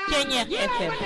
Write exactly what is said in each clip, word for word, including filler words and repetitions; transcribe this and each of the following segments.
Ceeñeex F M.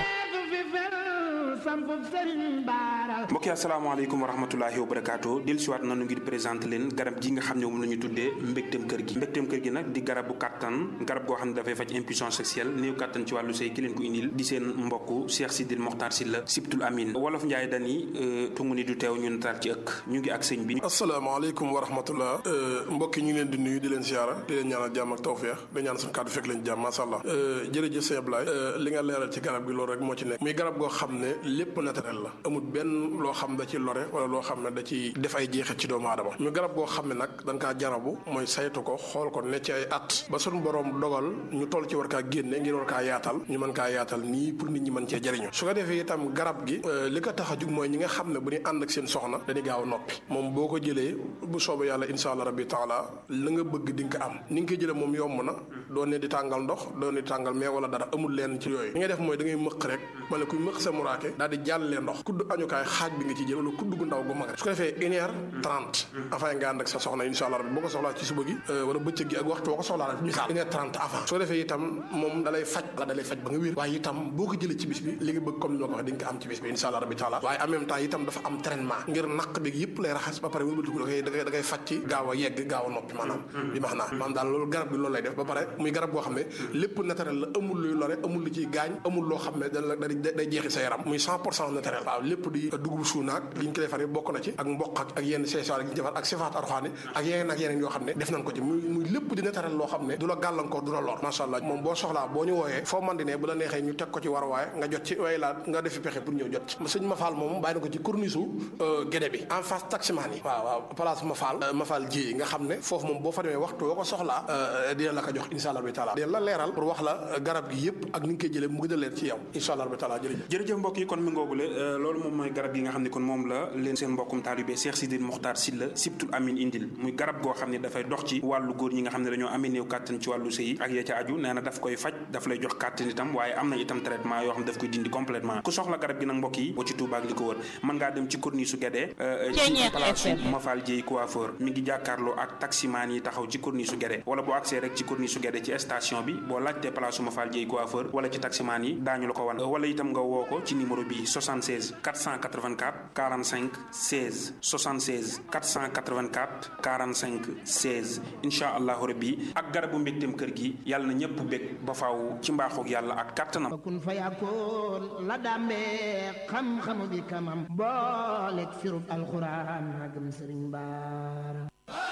mbokk yi asalaamaaleykum wa rahmatulahi wa barakaatu del siwaat nanu ngir présenté leen garab gi nga xam ne moom la ñu tuddee mbégteem kër gi mbégteem kër gi nag di garabu kàttan garab goo xam ne dafay faj impuissance sexuelle néew kàttan ci wàllu sëy ki leen ko indil di seen mbokk Cheikh Sidil Mokhtar Sylla Sibtul Amin wolof Njaay dani tungu ni du teew ñu nataal ci ëkk ñu ngi ak sëñ bi. asalaamaaleykum wa rahmatullah mbokk yi ñu ngi leen di nuyu di leen siyaara di leen ñaanal jàmm ak tawfeex di ñaan suñu kàddu fekk leen jàmm masha Allah jërëjëf sëñ Ablaye li nga leeral ci garab gi loolu rek moo ci nekk muy garab goo xam ne lépp naturel la amul benn loo xam da ci lore wala loo xam ne da ci def ay jeexit ci doomu aadama ñu garab goo xam ne nag dañ kaa jarabu mooy saytu ko xool ko ne ci ay at ba suñu borom dogal ñu toll ci war kaa génne ngir war kaa yaatal ñu mën kaa yaatal nii pour nit ñi mën cee jëriñu su ko defee itam garab gi li ko tax a jug mooy ñi nga xam ne bu ñu ànd ak seen soxna dañuy gaaw a noppi moom boo ko jëlee bu soobee yàlla insha allah rabbi taala la nga bëgg di nga ko am ni nga koy jëlee moom yomb na doon ne di tàngal ndox doon ne di tàngal mais wala dara amul leen ci yooyu li ngay def mooy da ngay mëq rek ma ne kuy mëq sa muraake daal di jàllee ndox kudd añukaay xaaj bi nga ci jël wala kudd gu ndaw gu mag rek su ko defee une heure trente avant nga ànd ak sa soxna insha allah rabbi boo ko soxlaa ci suba gi wala bëccëg gi ak waxtu boo ko soxlaa rek misaal une heure trente avant su ko defee itam moom dalay faj la dalay faj ba nga wér waaye itam boo ko jëlee ci bis bi li nga bëgg comme ni ma ko waxee di nga ko am ci bis bi insha allah rabbi taala waaye en même temps itam dafa am traitement ngir naq bi yëpp lay raxas ba pare wëlbatiku da koy da koy da koy faj ci gaaw a yegg gaaw a noppi maanaam bi max naa maanaam daal loolu garab bi loolu lay def ba pare muy garab boo xam ne lépp naturel la amul luy lore amul lu ciy gaañ amul loo xam ne da day jeexi sa yaram muy cent pour cent naturel waaw lépp di dugub suunaak li ñu ko defar bokk na ci ak mboq ak ak yenn seesaar yi ñu defar ak sifaat arxaani ak yeneen ak yeneen yoo xam ne def nañ ko ci muy muy lépp di naturel loo xam ne du la gàllankoor du la lor masha Allah moom boo soxlaa boo ñu wooyee foo man di ne bu la neexee ñu teg ko ci war waaye nga jot ci waaye laa nga defi pexe pour ñëw jot ci sëñ Mafal moom bàyyi na ko ci corniche gédé bi en face taximaan yi waaw waaw place Mafal Mafal ji nga xam ne foofu moom boo fa demee waxtu boo ko soxlaa dina la ko jox insha Allah bi taala dina la leeral pour wax la garab gi yëpp ak ni nga koy jëlee mu gën a leer ci yow insha Allah bi taala jërëjëf jërëjëf mbokk yi kon mi ngoogule loolu moom mooy garab yi nga xam ne kon moom la leen seen mbokkum taalibe Cheikh Sidil Mokhtar Sylla Sibtul Amin indil muy garab goo xam ne dafay dox ci wàllu góor ñi nga xam ne dañoo amee néew kàttan ci wàllu sëy ak ya ca aju nee na daf koy faj daf lay jox kàttan itam waaye am na itam traitement yoo xam ne daf koy dindi complètement ku soxla garab gi nag mbokk yi boo ci Touba ak li ko wër mën ngaa dem ci corniche su Guédé ci place Mafal Dieye coiffeur mi ngi jàkkaarloo ak taximaan yi taxaw ci corniche su Guédé wala boo accès rek ci corniche su Guédé ci station bi boo laajtee place Mafal Dieye coiffeur wala ci taximaan yi daañu la ko wan wala itam nga woo ko ci numéro bi soixante-seize quatre cent quatre-vingt-quatre quarante-cinq seize soixante-seize quatre cent quatre-vingt-quatre quarante-cinq seize incha allahu rabbi ak garabu mbégteem kër gi yàlla na ñëpp bég ba faaw ci mbaaxoog yàlla ak kàttanam kun fa yakkoon la dàmbee xam-xamu bi kamam booleeg sirub alxuraan magam sëriñ baara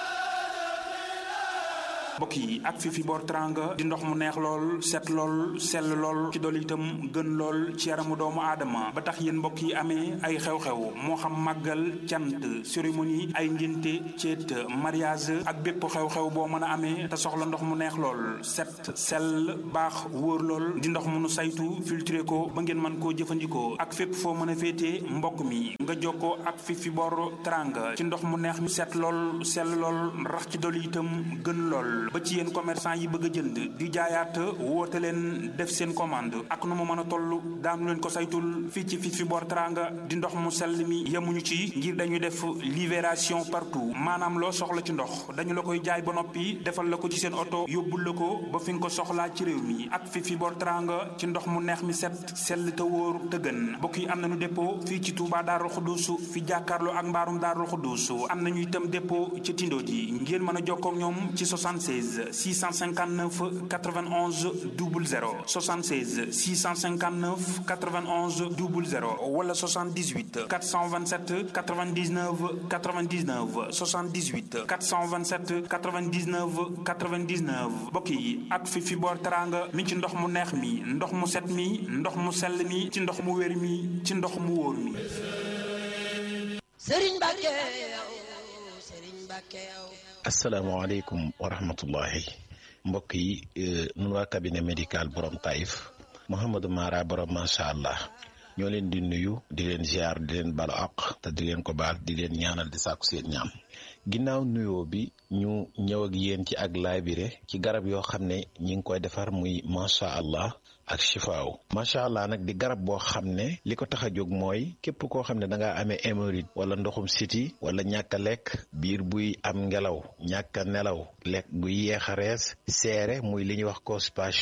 mbokk yi ak fi fi boor teranga di ndox mu neex lool set lool sell lool ci dool itam gën lool ci yaramu doomu aadama ba tax yéen mbokk yi amee ay xew-xew moo xam màggal cant cérémonie ay ngénte ceet mariage ak bépp xew-xew boo mën a amee te soxla ndox mu neex lool set sell baax wóor lool di ndox mu nu saytu filtré ko ba ngeen mën koo jëfandikoo ak fépp foo mën a féetee mbokk mi nga jokkoo ak fi fi boor teranga ci ndox mu neex mi set lool sell lool rax ci dool itam gën lool ba ci yéen commerçant yi bëgg a jënd di jaayaat woote leen def seen commande ak nu mu mën a toll daanu leen ko saytul fii ci fii fi boor teranga di ndox mu sell mi yemuñu ci ngir dañuy def libération partout maanaam loo soxla ci ndox dañu la koy jaay ba noppi defal la ko ci seen oto yóbbul la ko ba fi nga ko soxlaa ci réew mi ak fii fi boor teranga ci ndox mu neex mi set sell te wóor te gën mbokk yi am nañu dépôt fii ci Touba Darou Khoudoss fi jàkkaarloo ak mbaarum Darou Khoudoss am nañu itam dépôt ci Tindo ji ngeen mën a jokkoo ak ñoom ci soixante-seize six cent cinquante-neuf quatre-vingt-onze zéro zéro soixante-seize six cent cinquante-neuf quatre-vingt-onze zéro zéro wala soixante-dix-huit quatre cent vingt-sept quatre-vingt-dix-neuf quatre-vingt-dix-neuf soixante-dix-huit quatre cent vingt-sept quatre-vingt-dix-neuf quatre-vingt-dix-neuf mbokk yi ak fi fi boor teranga mi ci ndox mu neex mi ndox mu set mi ndox mu sell mi ci ndox mu wér mi ci ndox mu wóor mi. Serigne Mbacké yow Serigne Mbacké yow. asalaamaaleykum wa rahmatullahi mbokk yi nun waa cabinet médical borom Taïf Mouhamadou Mara borom macha allah ñoo leen di nuyu di leen ziar di leen balu àq te di leen ko baal di leen ñaanal di sàkku seen ñaam ginnaaw nuyoo bi ñu ñëw ak yéen ci ak laabire ci garab yoo xam ne ñi ngi koy defar muy macha allah ak chifaaw macha allah nag di garab boo xam ne li ko tax a jóg mooy képp koo xam ne da ngaa amee hémorroïde wala ndoxum siti wala ñàkk a lekk biir buy am ngelaw ñàkk a nelaw lekk buy yeex a rees seere muy li ñuy wax constipation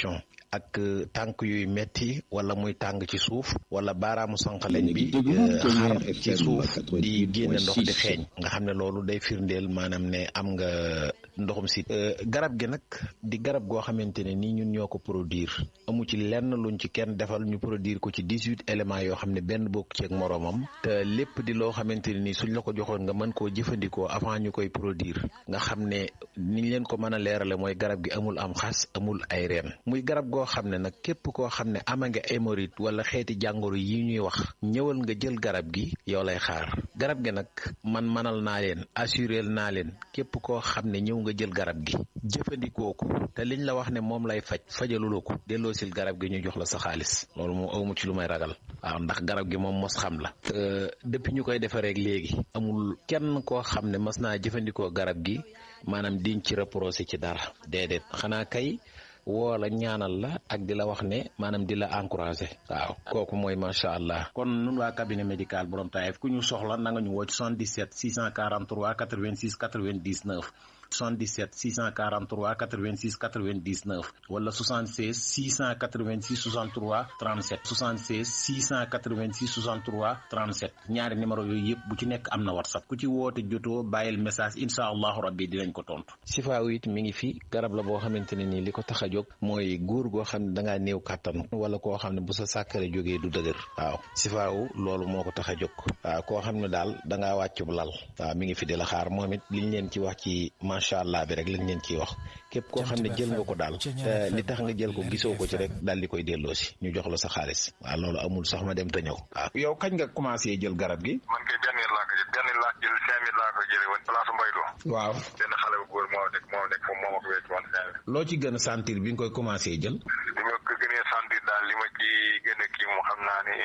ak tànk yuy metti wala muy tàng ci suuf wala baaraamu sànqaleñ bi xar ci suuf di génne ndox di xeeñ nga xam ne loolu day firndeel maanaam ne am nga ndoxum si garab gi nag di garab goo xamante ne nii ñun ñoo ko produire amu ci lenn luñ ci kenn defal ñu produire ko ci dix-huit éléments yoo xam ne benn bokk ci ak moroomam te lépp di loo xamante ne nii suñ la ko joxoon nga mën koo jëfandikoo avant ñu koy produire nga xam ne niñ leen ko mën a leerale mooy garab gi amul am xas amul ay reen muy garab goo xam ne nag képp koo xam ne ama nga hémorroïde wala xeeti jàngoro yi ñuy wax ñëwal nga jël garab gi yow lay xaar garab gi nag man manal naa leen assuré naa leen képp koo xam ne ñëw nga jël garab gi jëfandikoo ko te liñ la wax ne moom lay faj fajaluloo ko delloosil garab gi ñu jox la sa xaalis loolu moom awmu ci lu may ragal waaw ndax garab gi moom mos xam la te depuis ñu koy defaree léegi amul kenn koo xam ne mas naa jëfandikoo garab gi maanaam diñ ci reproché ci dara déedéet xanaa kay woo la ñaanal la ak di la wax ne maanaam di la encouragé waaw kooku mooy macha allah. kon nun waa cabinet médical borom Taïf ku ñu soxla na nga ñu woo ci soixante-dix-sept six cent quarante-trois quatre-vingt-six quatre-vingt-dix-neuf soixante-dix-sept six cent quarante-trois quatre-vingt-six quatre-vingt-dix-neuf wala soixante-seize six cent quatre-vingt-six soixante-trois trente-sept soixante-seize six cent quatre-vingt-six soixante-trois trente-sept ñaari numéro yooyu yëpp bu ci nekk am na whatsapp ku ci woote jotoo bàyyil message incha allahu rabbi dinañ ko tontu. sifaaw it mi ngi fi garab la boo xamante ne nii li ko tax a jóg mooy góor goo xam ne da ngaa néew kàttan wala koo xam ne bu sa sàkkare jógee du dëgër waaw sifaaw loolu moo ko tax a jóg waaw koo xam ne daal da ngaa wàcc bu lal waaw mi ngi fi di la xaar moom it liñ leen ci wax ci macha allah bi rek lañ leen ciy wax képp koo xam ne jël nga ko daal li tax nga jël ko gisoo ko ci rek daal di koy delloo si ñu jox la sa xaalis waaw loolu amul sax ma dem te ñëw waaw. yow kañ nga commencé jël garab gi. man kay benn laa ko jël benn laa jël cinq mille laa ko jëlee woon place Mbaylo. waaw benn xale bu góor moo nekk moo nekk foofu moo ma ko wécc woon cinq mille. loo ci gën a sentir bi nga koy commencé jël. li ma ko gënee sentir daal li ma ci gën a kii moom xam naa ne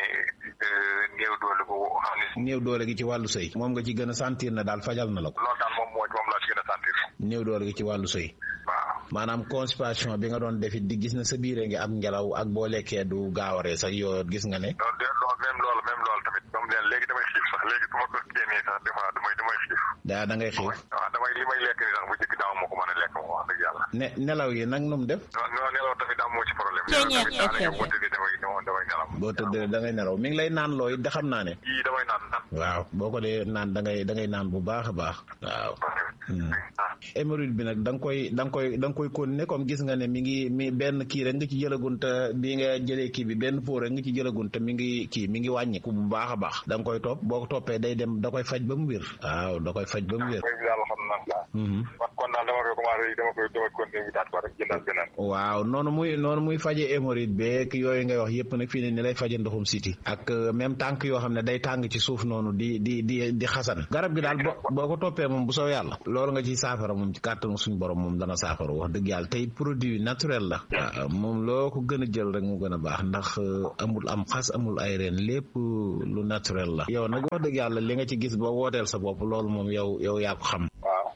néew doole ko xam ne. néew doole gi ci wàllu sëy moom nga ci gën a sentir na daal fajal na la ko. loolu daal moom moo moom laa ci gën a sentir. néew doole gi ci wàllu sëy. waaw maanaam constipation bi nga doon defit di gis na sa biire ngi am ngelaw ak boo lekkee du gaawaree sax yoo gis nga ne. loolu de loolu même loolu même loolu tamit moom leen léegi damay xiif sax léegi su ma ko génnee sax des fois damay damay xiif. daa da ngay xiif. waaw damay li may lekk ni sax bu njëkk daaw moo ko mën a lekk moom wax dëgg yàlla. ne nelaw yi nag nu mu def. non non nelaw tamit am moo ci problème. nelaw tamit daanaka boo tëddee damay damay nelaw. boo tëddee da ngay nelaw mi ngi lay naan looy da xam naa ne. yii damay naan naan. waaw boo ko dee naan da ngay da ngay naan bu baax a baax. waaw. hémorroïde bi nag da nga koy da nga koy da nga koy continuer comme gis nga ne mi ngi mi benn kii rek nga ci jëlagun te bi nga jëlee kii bi benn pot rek nga ci jëlagun te mi ngi kii mi ngi wàññiku bu baax a baax da nga koy topp boo ko toppee day dem da koy faj ba mu wér. waaw da koy faj ba mu wér. kon daal dama koy commencé dama koy dama continuer wutaat ko rek jëndal beneen. waaw noonu muy noonu muy faje hémorroïde beeg yooyu ngay wax yëpp nag fii ne ni lay faje ndoxum siti ak même tànk yoo xam ne day tàng ci suuf noonu di di di di xasan garab gi daal boo ko toppee moom bu soo yàlla loolu nga ci saafara moom ci kàttanu suñu borom moom dana saafara wax dëgg yàlla tey produit naturel la waaw moom loo ko gën a jël rek mu gën a baax ndax amul am xas amul ay reen lépp lu naturel la yow nag wax dëgg yàlla li nga ci gis ba wooteel sa bopp loolu moom yow yow yaa ko xam.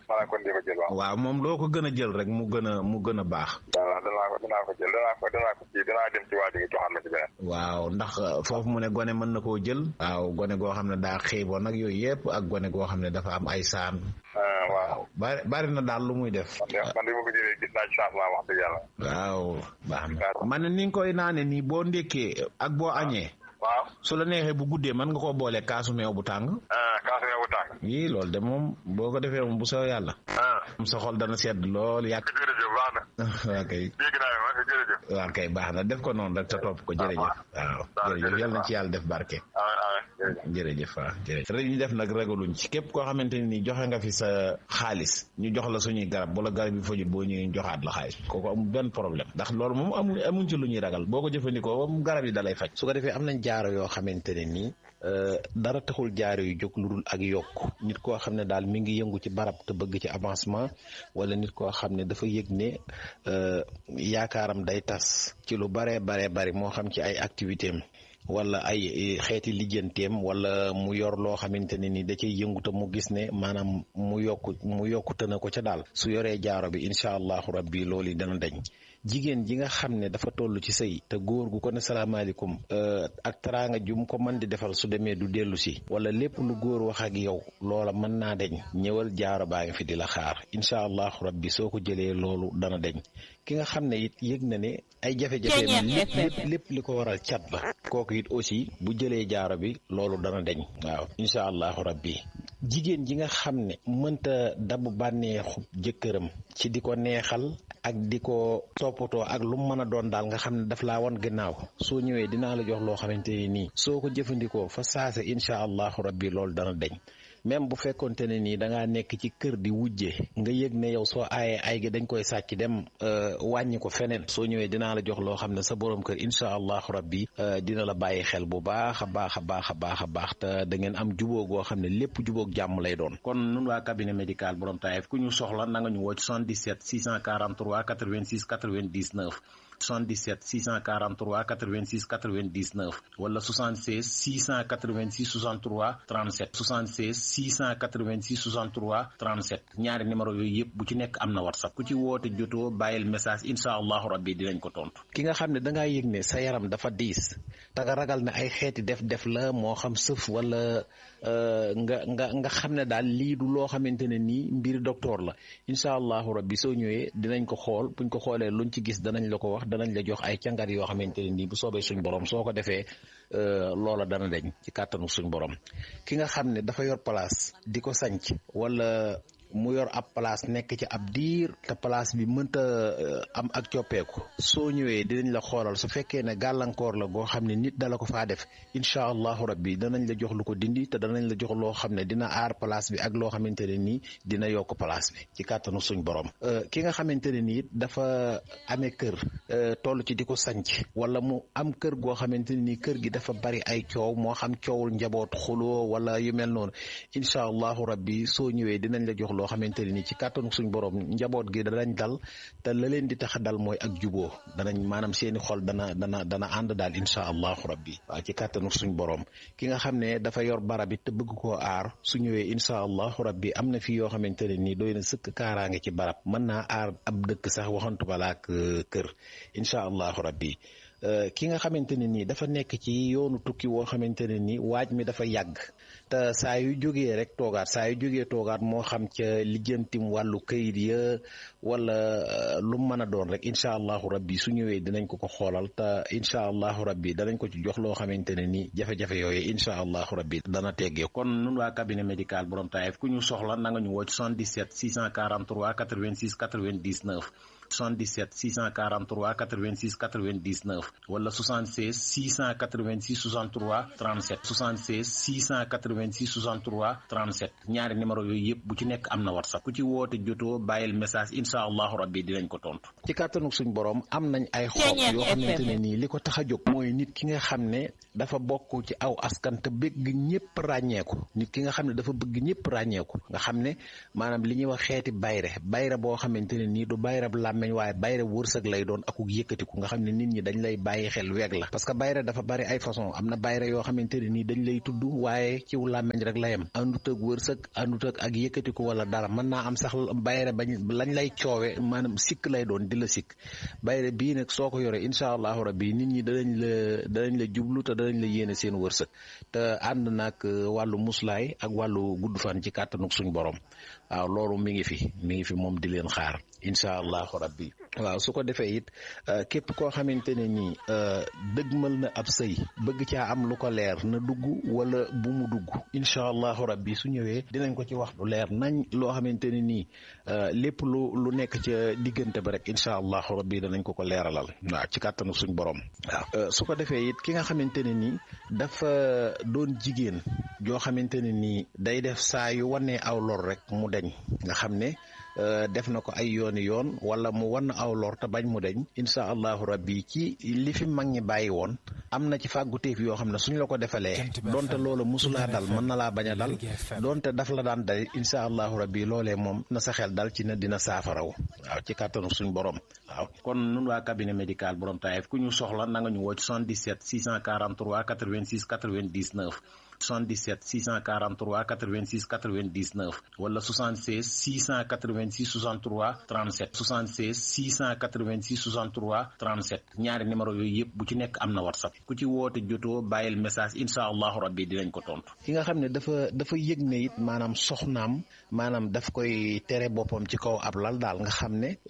waaw moom loo ko gën a jël rek mu gën a mu gën a baax. waaw danaa ko danaa ko jël danaa ko danaa ko kii danaa dem ci waa ji nga joxaat ma ci beneen. waaw ndax foofu mu ne gone mën na koo jël. waaw gone goo xam ne daa xiiboon nag yooyu yëpp ak gone goo xam ne dafa am ay saan. waaw bari bari na daal lu muy def. man de man de ma ko jëlee gis naa ci changement wax dëgg yàlla. waaw baax na man ni nga koy naane nii boo ndékkee ak boo añee. waaw su la neexee bu guddee mën nga koo boole kaasu meew bu tàng. kaasu meew bu tàng. yii loolu de moom boo ko defee moom bu soo yàlla. sa xol dana sedd lool yàq. jërëjëf baax na. waaw kay. dégg naa ma jërëjëf. waaw kay baax na def ko noonu rek te topp ko jërëjëf. waaw jërëjëf yal na ci yàlla def barke. jërëjëf waaw jërëjëf rek ñu def nag ragaluñ ci képp koo xamante ne nii joxe nga fi sa xaalis ñu jox la suñuy garab wala garab yi fajul boo ñëwee joxaat la xaalis kooku amul benn problème ndax loolu moom amul amuñ ci lu ñuy ragal boo ko jëfandikoo moom garab yi dalay faj. su ko defee am nañ jaaro yoo xamante ne nii dara taxul jaaro yu jóg lu dul ak yokk nit koo xam ne daal mi ngi yëngu ci barab te bëgg ci avancement wala nit koo xam ne dafa yëg ne yaakaaram day tas ci lu baree baree bari moo xam ci ay activité am wala ay xeeti lijjanteem wala mu yor loo xamante ne ni da cay yëngu te mu gis ne maanaam mu yokku mu yokkute na ko ca daal su yoree jaaro bi incha allahu rabbi loolu dana dañ. jigéen ji nga xam ne dafa toll ci sëy te góor gu ko ne salaamaaleykum ak teraanga ju mu ko mën di defal su demee du dellu si wala lépp lu góor wax ak yow loola mën naa deñ ñëwal jaaro baa ngi fi di la xaar incha allahu rabbi soo ko jëlee loolu dana deñ ki nga xam ne it yëg na ne ay jafe-jafe lépp lépp lépp li ko waral cat la kooku it aussi bu jëlee jaaro bi loolu dana deñ waaw incha allahu rabbi jigéen ji nga xam ne mënta dabu bànneexu jëkkëram ci di ko neexal ak di ko toppatoo ak lu mën a doon daal nga xam ne daf laa wan gannaaw soo ñëwee dinaa la jox loo xamante ni nii soo ko jëfandikoo fa saase incha allahu rabbi loolu dana deñ même bu fekkonte ne nii da ngaa nekk ci kër di wujje nga yëg ne yow soo aayee ay gi dañ koy sàcc dem wàññi ko feneen soo ñëwee dinaa la jox loo xam ne sa borom kër incha allahu rabbi dina la bàyyi xel bu baax a baax a baax a baax a baax te da ngeen am jubóo goo xam ne lépp jubóog jàmm lay doon. kon nun waa cabinet médical borom Taïf ku ñu soxla na nga ñu woo ci soixante-dix-sept six cent quarante-trois quatre-vingt-six quatre-vingt-dix-neuf soixante-dix-sept six cent quarante-trois quatre-vingt-six quatre-vingt-dix-neuf wala soixante-seize six cent quatre-vingt-six soixante-trois trente-sept soixante-seize six cent quatre-vingt-six soixante-trois trente-sept ñaari numéro yooyu yëpp bu ci nekk am na whatsapp ku ci woote jotoo bàyyil message incha allahu rabbi dinañ ko tontu. ki nga xam ne da ngaa yëg ne sa yaram dafa diis te nga ragal ne ay xeeti def-def la moo xam sëf wala nga nga nga xam ne daal lii du loo xamante ne nii mbir docteur la incha allahu rabbi soo ñëwee dinañ ko xool buñ ko xoolee luñ ci gis danañ la ko wax. danañ la jox ay càngat yoo xamante ne nii bu soobee suñ borom soo ko defee loola dana deñ ci kàttanu suñ borom ki nga xam ne dafa yor place di ko sanc wala mu yor ab place nekk ci ab diir te place bi mënta am ak coppeeku soo ñëwee dinañ la xoolal su fekkee ne gàllankoor la goo xam ne nit dala ko faa def incha allahu rabbi danañ la jox lu ko dindi te danañ la jox loo xam ne dina aar place bi ak loo xamante ne nii dina yokk place bi ci kàttanu suñ borom ki nga xamante ne nii dafa amee kër toll ci di ko sanc wala mu am kër goo xamante ne nii kër gi dafa bari ay coow moo xam coowul njaboot xuloo wala yu mel noonu incha allahu rabbi soo ñëwee dinañ la jox loo xamante ne ni ci kàttanu suñ borom njaboot gi danañ dal te la leen di tax a dal mooy ak juboo danañ maanaam seeni xol dana dana dana ànd daal incha allahu rabbi waaw ci kàttanu suñ borom ki nga xam ne dafa yor barab it te bëgg koo aar su ñëwee incha allahu rabbi am na fi yoo xamante ne nii doy na sëkk kaaraange ci barab mën naa aar ab dëkk sax waxantu balaak kër incha allahu rabbi ki nga xamante ne nii dafa nekk ci yoonu tukki woo xamante ne nii waaj mi dafa yàgg te saa yu jógee rek toogaat saa yu jógee toogaat moo xam ca lijjantim wàllu kayit ya wala lu mën a doon rek incha allahu rabbi su ñëwee dinañ ko ko xoolal te incha allahu rabbi danañ ko ci jox loo xamante ne nii jafe-jafe yooyu incha allahu rabbi dana teggee. kon nun waa cabinet médical borom Taïf ku ñu soxla na nga ñu woo ci soixante-dix-sept six cent quarante-trois quatre-vingt-six quatre-vingt-dix-neuf soixante-dix-sept six cent quarante-trois quatre-vingt-six quatre-vingt-dix-neuf wala soixante-seize six cent quatre-vingt-six soixante-trois trente-sept soixante-seize six cent quatre-vingt-six soixante-trois trente-sept ñaari numéro yooyu yëpp bu ci nekk am na whatsapp ku ci woote jotoo bàyyil message incha allahu rabbi dinañ ko tontu. ci kàttanu suñ borom am nañ ay xob yoo xamante ne nii li ko tax a jóg mooy nit ki nga xam ne dafa bokk ci aw askan te bëgg ñëpp ràññeeku nit ki nga xam ne dafa bëgg ñëpp ràññeeku nga xam ne maanaam li ñuy wax xeeti bayre bayre boo xamante ne nii du bayre meñ waaye bayre wërsëg lay doon akuk yëkkatiku nga xam ne nit ñi dañ lay bàyyi xel weeg la parce que bayre dafa bari ay façon am na bayre yoo xamante ne nii dañ lay tudd waaye ciw làmmeñ rek la yem àndut ak wërsëg àndut ak ak yëkkatiku wala dara mën naa am sax bayre bañ lañ lay coowe maanaam sikk lay doon di la sikk bayre bii nag soo ko yoree incha allahu rabbi nit ñi danañ la danañ la jublu te danañ la yéene seen wërsëg te ànd nag wàllu muslaay ak wàllu gudd fan ci kàttanuk suñ borom waaw loolu mi ngi fi mi ngi fi moom di leen xaar incha allahu rabbi waaw su ko defee it képp koo xamante ne nii dëgmal na ab sëy bëgg caa am lu ko leer na dugg wala bu mu dugg incha allahu rabbi su ñëwee dinañ ko ci wax lu leer nañ loo xamante ne nii lépp lu lu nekk ca diggante ba rek incha allahu rabbi danañ ko ko leeralal waaw ci kàttanu suñ borom waaw su ko defee it ki nga xamante ne nii dafa doon jigéen joo xamante ne nii day def saa yu wanee aw lor rek mu deñ nga xam ne def na ko ay yooni yoon wala mu wan aw lor te bañ mu deñ incha allahu rabbi ci li fi mag ñi bàyyi woon am na ci fàgguteef yoo xam ne suñ la ko defalee donte loola musulaa dal mën na laa bañ a dal donte daf la daan dal incha allahu rabbi loolee moom na sa xel dal ci na dina saafaraw waaw ci kàttanu suñ borom waaw kon nun waa cabinet médical borom Taïf ku ñu soxla na nga ñu woo ci soixante-dix-sept six cent quarante-trois quatre-vingt-six quatre-vingt-dix-neuf soixante-dix-sept six cent quarante-trois quatre-vingt-six quatre-vingt-dix-neuf wala soixante-seize six cent quatre-vingt-six soixante-trois trente-sept soixante-seize six cent quatre-vingt-six soixante-trois trente-sept ñaari numéro yooyu yëpp bu ci nekk am na WhatsApp ku ci woote jotoo bàyyil message incha allahu rabbi dinañ ko tontu. ki nga xam ne dafa dafa yëg ne it maanaam soxnaam maanaam daf koy tere boppam ci kaw ab lal daal nga xam ne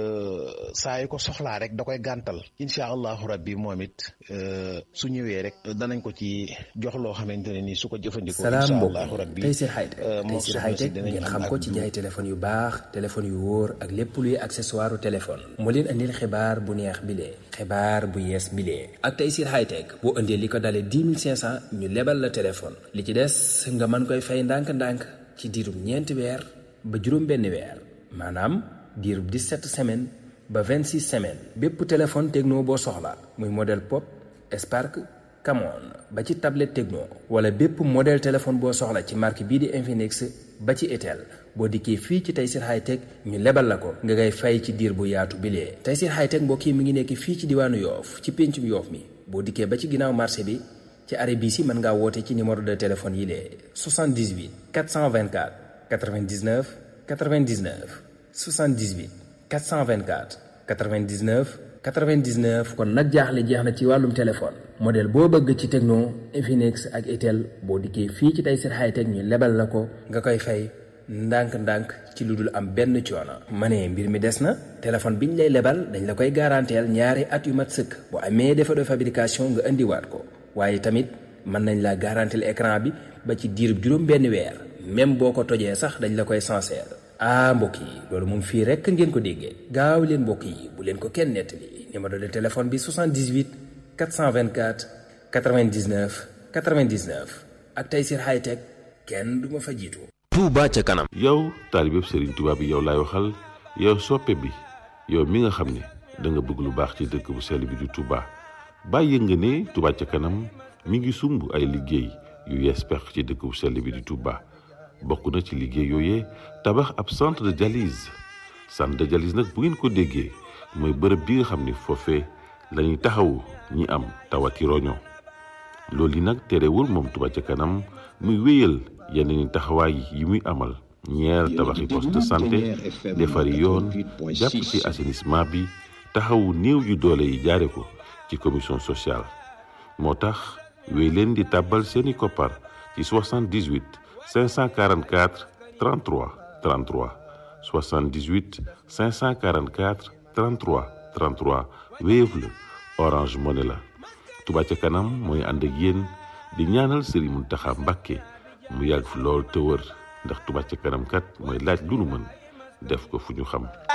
saa yu ko soxlaa rek da koy gàntal incha allahu rabbi moom it su ñëwee rek danañ ko ci jox loo xamante ne nii su ko jëfandikoo. salaam mbokk Tayssir Hightech Tayssir Hightech ngeen xam ko ci jaay téléphone yu baax téléphone yu wóor ak lépp luy accessoire téléphone moo leen andil xibaar bu neex bilee xibaar bu yees bilee ak Tayssir Hightech boo indee li ko dalee dix mille cinq cent ñu lebal la téléphone li ci des nga mën koy fay ndànk-ndànk ci diirub ñeenti weer ba juróom benn weer maanaam diirub dix-sept semaines ba vingt-six semaines bépp téléphone Tecno boo soxla muy modèle Pop Spark Camon ba ci tablette Tecno wala bépp modèle téléphone boo soxla ci marque bii di Infinix ba ci Itel boo dikkee fii ci Tayssir Hightech ñu lebal la ko nga ngay fay ci diir bu yaatu bilee. Tayssir Hightech mbokk yi mi ngi nekk fii ci diwaanu Yoof ci péncum Yoof mi boo dikkee ba ci ginnaaw marché bi ci arrêt bii si mën ngaa woote ci numéro de téléphone yi lee soixante-dix-huit quatre cent vingt-quatre quatre-vingt-dix-neuf quatre-vingt-dix-neuf soixante-dix-huit quatre cent vingt-quatre quatre-vingt-dix-neuf quatre-vingt-dix-neuf kon nag jaaxle jeex na ci wàllum téléphone modèle boo bëgg ci Tecno Infinix ak Itel boo dikkee fii ci Tayssir Hightech ñu lebal la ko nga koy fay ndànk-ndànk ci lu dul am benn coono. ma ne mbir mi des na téléphone biñ lay lebal dañ la koy garanteel ñaari at yu mat sëkk bu amee défaut de fabrication nga indiwaat ko waaye tamit mën nañ la garanteel écran bi ba ci diirub juróom benn weer même boo ko tojee sax dañ la koy sincère. ah mbokk yi loolu moom fii rekk ngeen ko déggee gaaw leen mbokk yi bu leen ko kenn nettali numéro de téléphone bi soixante-dix-huit quatre cent vingt-quatre quatre-vingt-dix-neuf quatre-vingt-dix-neuf ak Tayssir Hightech kenn du ma fa jiitu. Touba ca kanam. yow taalibeb Serigne Touba bi yow laay waxal yow soppe bi yow mi nga xam ne da nga bëgg lu baax ci dëkk bu sell bi di Touba bàyyi nga ne Touba ca kanam mi ngi sumb ay liggéey yu yees pex ci dëkk bu sell bi di Touba. bokk na ci liggéey yooyee tabax ab centre de dialyse centre de dialyse nag bu ngeen ko déggee mooy bërëb bi nga xam ni foofee lañuy taxawu ñi am tawati roño loolu yi nag terewul moom Touba ca kanam muy wéyal yeneen taxawaay yi muy amal ñeer tabaxi poste de santé defari yoon jàpp ci assainissement bi taxawu néew yu doole yi jaare ko ci commission sociale moo tax wéy leen di tàbbal seeni koppar ci soixante-dix-huit cinq cent quarante-quatre trente-trois trente-trois soixante-dix-huit cinq cent quarante-quatre trente-trois trente-trois Wave la Orange Money la Touba ca kanam mooy ànd ak yéen di ñaanal Serigne Mountakha Mbacké mu yàgg fi lool te wër ndax Touba ca kanam kat mooy laaj lu nu mën def ko fu ñu xam.